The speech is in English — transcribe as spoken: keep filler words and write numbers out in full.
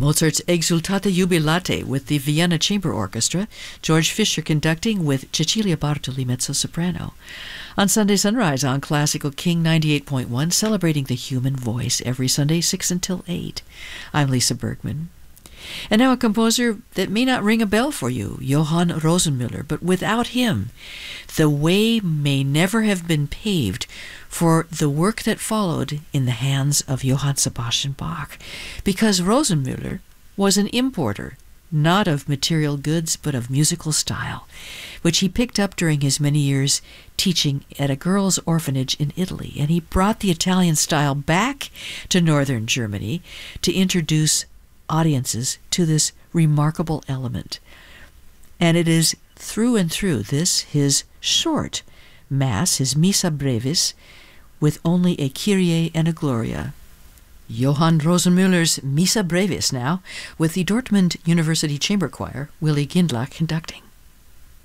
Mozart's Exultate Jubilate with the Vienna Chamber Orchestra, George Fischer conducting with Cecilia Bartoli mezzo-soprano. On Sunday Sunrise on Classical King ninety-eight point one, celebrating the human voice every Sunday, six until eight. I'm Lisa Bergman. And now a composer that may not ring a bell for you, Johann Rosenmüller, but without him, the way may never have been paved for the work that followed in the hands of Johann Sebastian Bach, because Rosenmüller was an importer, not of material goods, but of musical style, which he picked up during his many years teaching at a girls' orphanage in Italy. And he brought the Italian style back to northern Germany to introduce audiences to this remarkable element. And it is through and through this, his short Mass, his Missa Brevis, with only a Kyrie and a Gloria. Johann Rosenmüller's Missa Brevis now, with the Dortmund University Chamber Choir, Willy Gindlach conducting.